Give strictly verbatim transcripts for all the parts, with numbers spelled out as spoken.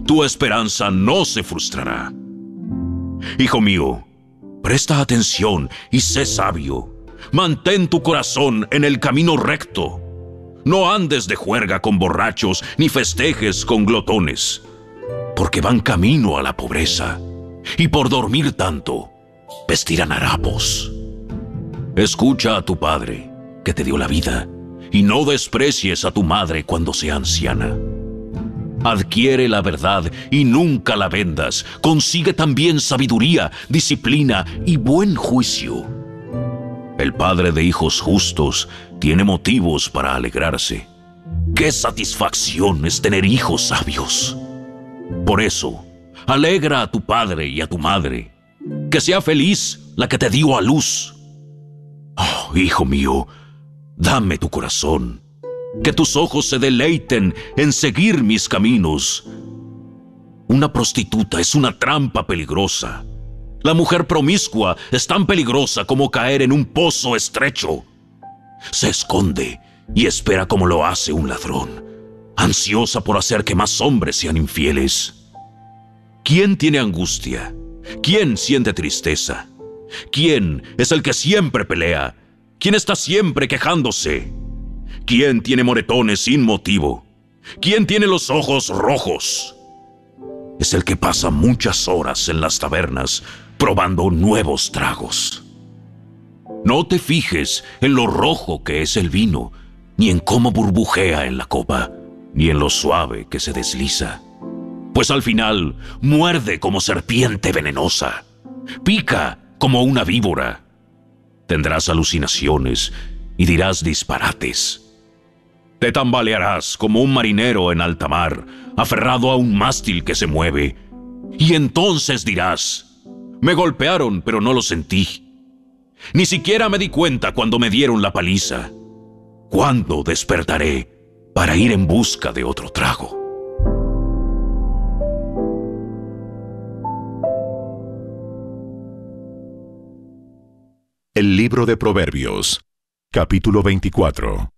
tu esperanza no se frustrará. Hijo mío, presta atención y sé sabio. Mantén tu corazón en el camino recto. No andes de juerga con borrachos, ni festejes con glotones, porque van camino a la pobreza, y por dormir tanto, vestirán harapos. Escucha a tu padre, que te dio la vida, y no desprecies a tu madre cuando sea anciana. Adquiere la verdad y nunca la vendas. Consigue también sabiduría, disciplina y buen juicio. El padre de hijos justos tiene motivos para alegrarse. ¡Qué satisfacción es tener hijos sabios! Por eso, alegra a tu padre y a tu madre. Que sea feliz la que te dio a luz. Oh, hijo mío, dame tu corazón. Que tus ojos se deleiten en seguir mis caminos. Una prostituta es una trampa peligrosa. La mujer promiscua es tan peligrosa como caer en un pozo estrecho. Se esconde y espera como lo hace un ladrón, ansiosa por hacer que más hombres sean infieles. ¿Quién tiene angustia? ¿Quién siente tristeza? ¿Quién es el que siempre pelea? ¿Quién está siempre quejándose? ¿Quién tiene moretones sin motivo? ¿Quién tiene los ojos rojos? Es el que pasa muchas horas en las tabernas probando nuevos tragos. No te fijes en lo rojo que es el vino, ni en cómo burbujea en la copa, ni en lo suave que se desliza. Pues al final muerde como serpiente venenosa, pica como una víbora. Tendrás alucinaciones y dirás disparates. Te tambalearás como un marinero en alta mar, aferrado a un mástil que se mueve. Y entonces dirás, me golpearon, pero no lo sentí. Ni siquiera me di cuenta cuando me dieron la paliza. ¿Cuándo despertaré para ir en busca de otro trago? El libro de Proverbios, capítulo veinticuatro.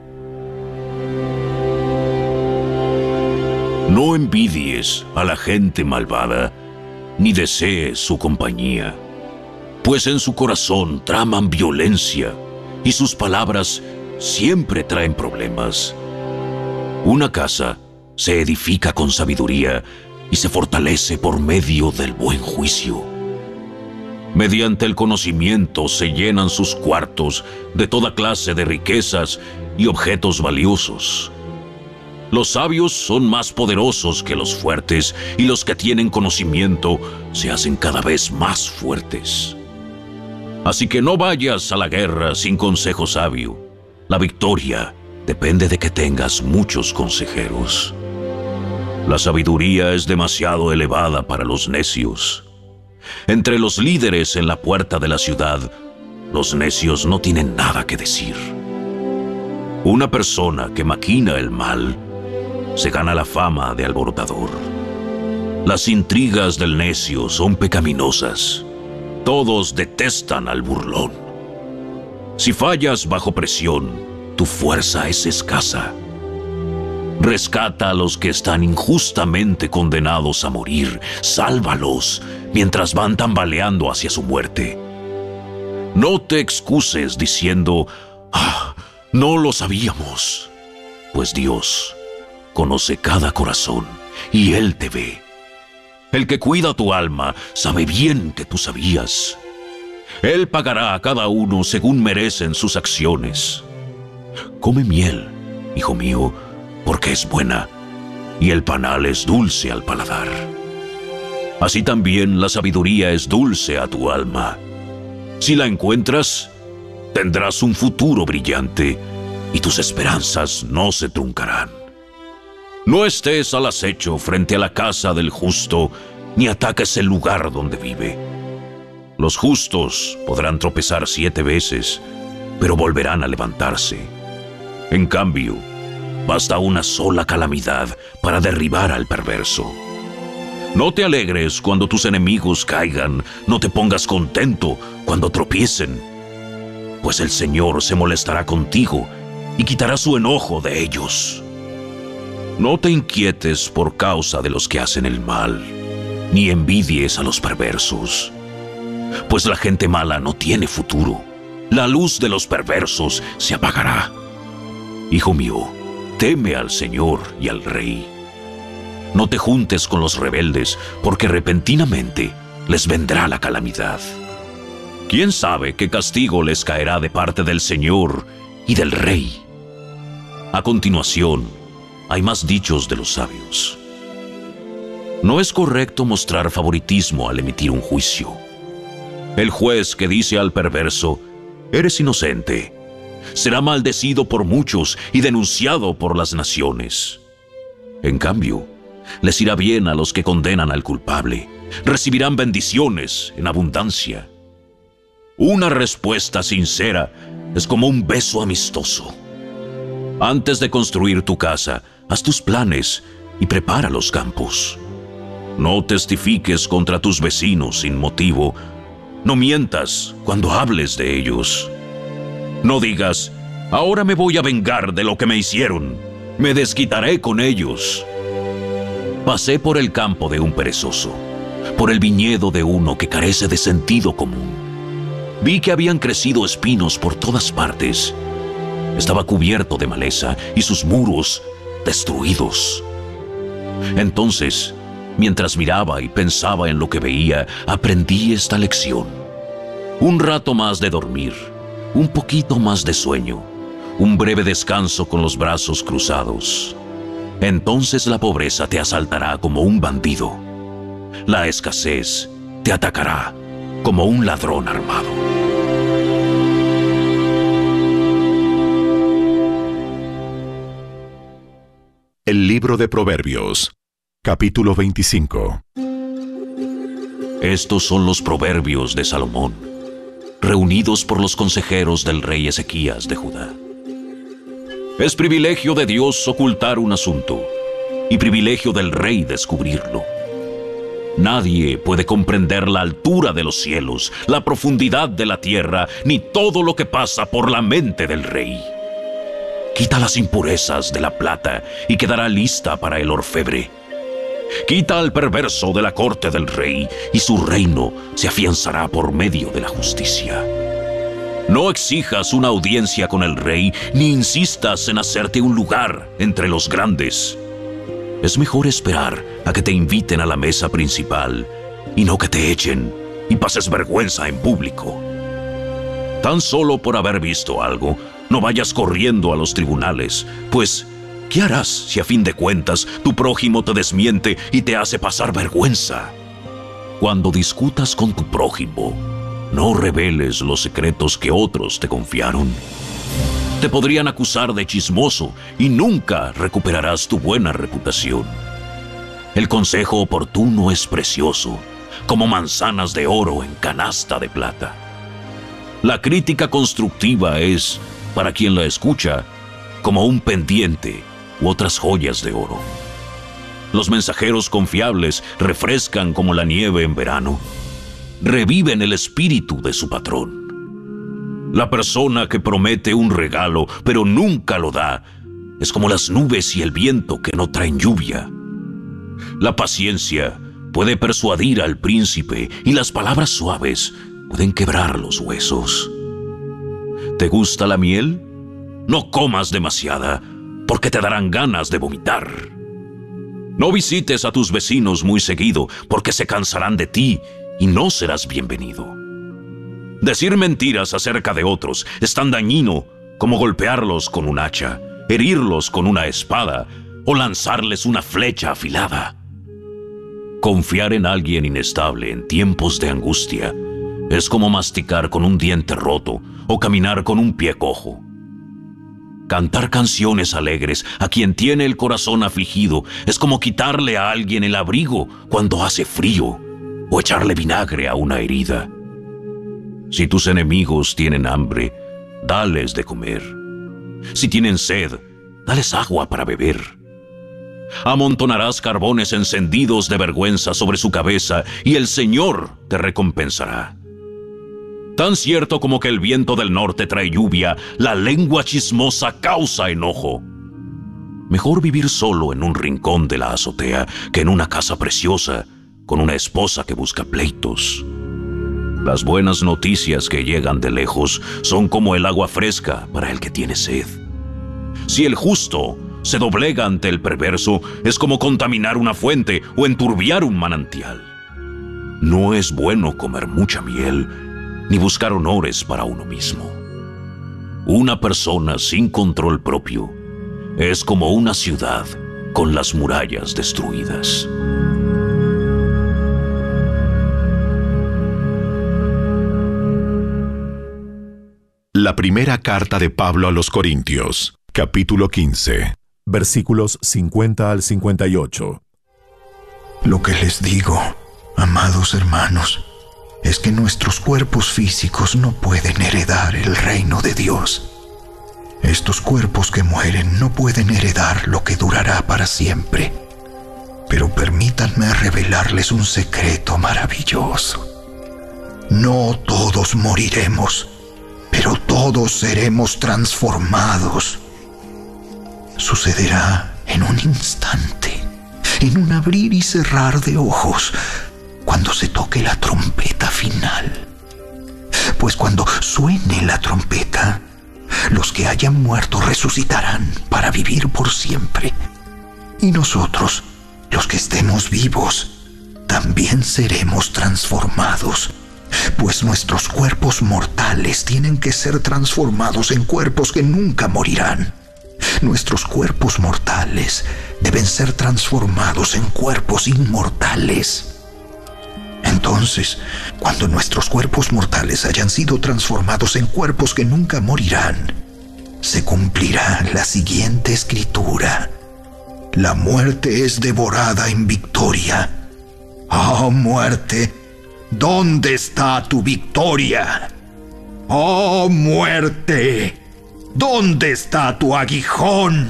No envidies a la gente malvada, ni desees su compañía, pues en su corazón traman violencia, y sus palabras siempre traen problemas. Una casa se edifica con sabiduría y se fortalece por medio del buen juicio. Mediante el conocimiento se llenan sus cuartos de toda clase de riquezas y objetos valiosos. Los sabios son más poderosos que los fuertes, y los que tienen conocimiento se hacen cada vez más fuertes. Así que no vayas a la guerra sin consejo sabio. La victoria depende de que tengas muchos consejeros. La sabiduría es demasiado elevada para los necios. Entre los líderes en la puerta de la ciudad, los necios no tienen nada que decir. Una persona que maquina el mal se gana la fama de alborotador. Las intrigas del necio son pecaminosas. Todos detestan al burlón. Si fallas bajo presión, tu fuerza es escasa. Rescata a los que están injustamente condenados a morir. Sálvalos mientras van tambaleando hacia su muerte. No te excuses diciendo, ah, no lo sabíamos. Pues Dios conoce cada corazón y Él te ve. El que cuida tu alma sabe bien que tú sabías. Él pagará a cada uno según merecen sus acciones. Come miel, hijo mío, porque es buena, y el panal es dulce al paladar. Así también la sabiduría es dulce a tu alma. Si la encuentras, tendrás un futuro brillante, y tus esperanzas no se truncarán. No estés al acecho frente a la casa del justo, ni ataques el lugar donde vive. Los justos podrán tropezar siete veces, pero volverán a levantarse. En cambio, basta una sola calamidad para derribar al perverso. No te alegres cuando tus enemigos caigan, no te pongas contento cuando tropiecen, pues el Señor se molestará contigo y quitará su enojo de ellos. No te inquietes por causa de los que hacen el mal, ni envidies a los perversos, pues la gente mala no tiene futuro. La luz de los perversos se apagará. Hijo mío, teme al Señor y al Rey. No te juntes con los rebeldes, porque repentinamente les vendrá la calamidad. ¿Quién sabe qué castigo les caerá de parte del Señor y del Rey? A continuación, hay más dichos de los sabios. No es correcto mostrar favoritismo al emitir un juicio. El juez que dice al perverso, «Eres inocente», será maldecido por muchos y denunciado por las naciones. En cambio, les irá bien a los que condenan al culpable. Recibirán bendiciones en abundancia. Una respuesta sincera es como un beso amistoso. Antes de construir tu casa, haz tus planes y prepara los campos. No testifiques contra tus vecinos sin motivo. No mientas cuando hables de ellos. No digas, ahora me voy a vengar de lo que me hicieron. Me desquitaré con ellos. Pasé por el campo de un perezoso, por el viñedo de uno que carece de sentido común. Vi que habían crecido espinos por todas partes. Estaba cubierto de maleza y sus muros destruidos. Entonces, mientras miraba y pensaba en lo que veía, aprendí esta lección. Un rato más de dormir, un poquito más de sueño, un breve descanso con los brazos cruzados. Entonces la pobreza te asaltará como un bandido. La escasez te atacará como un ladrón armado. El libro de Proverbios, capítulo veinticinco. Estos son los proverbios de Salomón, reunidos por los consejeros del rey Ezequías de Judá. Es privilegio de Dios ocultar un asunto, y privilegio del rey descubrirlo. Nadie puede comprender la altura de los cielos, la profundidad de la tierra, ni todo lo que pasa por la mente del rey. Quita las impurezas de la plata y quedará lista para el orfebre. Quita al perverso de la corte del rey y su reino se afianzará por medio de la justicia. No exijas una audiencia con el rey ni insistas en hacerte un lugar entre los grandes. Es mejor esperar a que te inviten a la mesa principal y no que te echen y pases vergüenza en público. Tan solo por haber visto algo, no vayas corriendo a los tribunales, pues ¿qué harás si a fin de cuentas tu prójimo te desmiente y te hace pasar vergüenza? Cuando discutas con tu prójimo, no reveles los secretos que otros te confiaron. Te podrían acusar de chismoso y nunca recuperarás tu buena reputación. El consejo oportuno es precioso, como manzanas de oro en canasta de plata. La crítica constructiva es, para quien la escucha, como un pendiente u otras joyas de oro. Los mensajeros confiables refrescan como la nieve en verano. Reviven el espíritu de su patrón. La persona que promete un regalo pero nunca lo da es como las nubes y el viento que no traen lluvia. La paciencia puede persuadir al príncipe y las palabras suaves pueden quebrar los huesos. ¿Te gusta la miel? No comas demasiada, porque te darán ganas de vomitar. No visites a tus vecinos muy seguido, porque se cansarán de ti y no serás bienvenido. Decir mentiras acerca de otros es tan dañino como golpearlos con un hacha, herirlos con una espada o lanzarles una flecha afilada. Confiar en alguien inestable en tiempos de angustia es como masticar con un diente roto o caminar con un pie cojo. Cantar canciones alegres a quien tiene el corazón afligido es como quitarle a alguien el abrigo cuando hace frío o echarle vinagre a una herida. Si tus enemigos tienen hambre, dales de comer. Si tienen sed, dales agua para beber. Amontonarás carbones encendidos de vergüenza sobre su cabeza y el Señor te recompensará. Tan cierto como que el viento del norte trae lluvia, la lengua chismosa causa enojo. Mejor vivir solo en un rincón de la azotea que en una casa preciosa con una esposa que busca pleitos. Las buenas noticias que llegan de lejos son como el agua fresca para el que tiene sed. Si el justo se doblega ante el perverso, es como contaminar una fuente o enturbiar un manantial. No es bueno comer mucha miel ni buscar honores para uno mismo. Una persona sin control propio es como una ciudad con las murallas destruidas. La primera carta de Pablo a los Corintios, capítulo quince, versículos cincuenta al cincuenta y ocho. Lo que les digo, amados hermanos, es que nuestros cuerpos físicos no pueden heredar el reino de Dios. Estos cuerpos que mueren no pueden heredar lo que durará para siempre. Pero permítanme revelarles un secreto maravilloso. No todos moriremos, pero todos seremos transformados. Sucederá en un instante, en un abrir y cerrar de ojos, cuando se toque la trompeta final. Pues cuando suene la trompeta, los que hayan muerto resucitarán para vivir por siempre. Y nosotros, los que estemos vivos, también seremos transformados. Pues nuestros cuerpos mortales tienen que ser transformados en cuerpos que nunca morirán. Nuestros cuerpos mortales deben ser transformados en cuerpos inmortales. Entonces, cuando nuestros cuerpos mortales hayan sido transformados en cuerpos que nunca morirán, se cumplirá la siguiente escritura: la muerte es devorada en victoria. ¡Oh, muerte! ¿Dónde está tu victoria? ¡Oh, muerte! ¿Dónde está tu aguijón?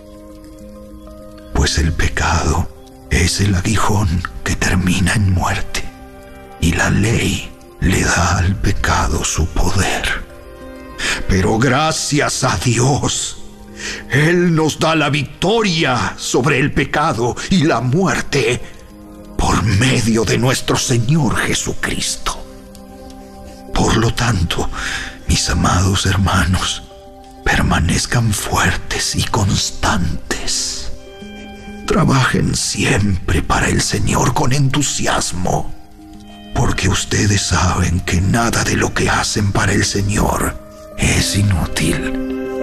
Pues el pecado es el aguijón que termina en muerte, y la ley le da al pecado su poder. Pero gracias a Dios, Él nos da la victoria sobre el pecado y la muerte por medio de nuestro Señor Jesucristo. Por lo tanto, mis amados hermanos, permanezcan fuertes y constantes. Trabajen siempre para el Señor con entusiasmo, porque ustedes saben que nada de lo que hacen para el Señor es inútil.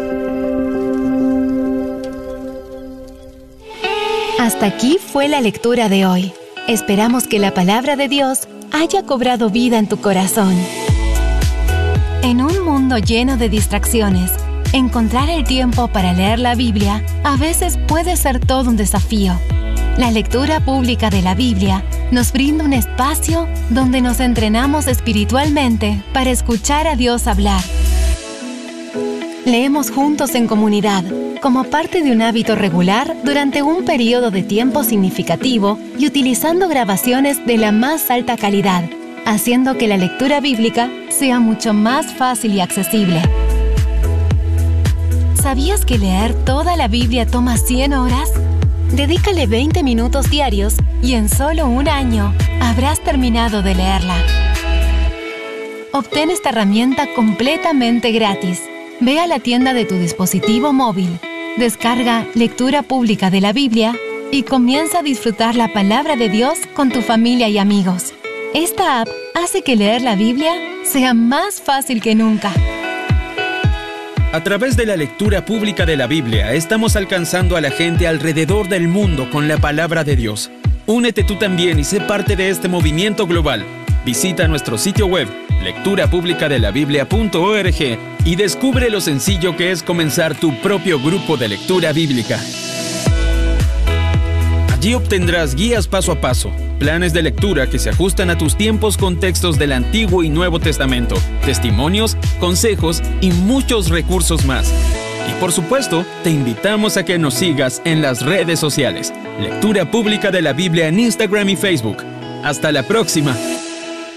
Hasta aquí fue la lectura de hoy. Esperamos que la palabra de Dios haya cobrado vida en tu corazón. En un mundo lleno de distracciones, encontrar el tiempo para leer la Biblia a veces puede ser todo un desafío. La lectura pública de la Biblia nos brinda un espacio donde nos entrenamos espiritualmente para escuchar a Dios hablar. Leemos juntos en comunidad, como parte de un hábito regular durante un periodo de tiempo significativo y utilizando grabaciones de la más alta calidad, haciendo que la lectura bíblica sea mucho más fácil y accesible. ¿Sabías que leer toda la Biblia toma cien horas? Dedícale veinte minutos diarios y en solo un año habrás terminado de leerla. Obtén esta herramienta completamente gratis. Ve a la tienda de tu dispositivo móvil, descarga Lectura Pública de la Biblia y comienza a disfrutar la palabra de Dios con tu familia y amigos. Esta app hace que leer la Biblia sea más fácil que nunca. A través de la lectura pública de la Biblia, estamos alcanzando a la gente alrededor del mundo con la palabra de Dios. Únete tú también y sé parte de este movimiento global. Visita nuestro sitio web, lectura pública de la biblia punto org, y descubre lo sencillo que es comenzar tu propio grupo de lectura bíblica. Allí obtendrás guías paso a paso, planes de lectura que se ajustan a tus tiempos con textos del Antiguo y Nuevo Testamento, testimonios, consejos y muchos recursos más. Y por supuesto, te invitamos a que nos sigas en las redes sociales. Lectura Pública de la Biblia en Instagram y Facebook. ¡Hasta la próxima!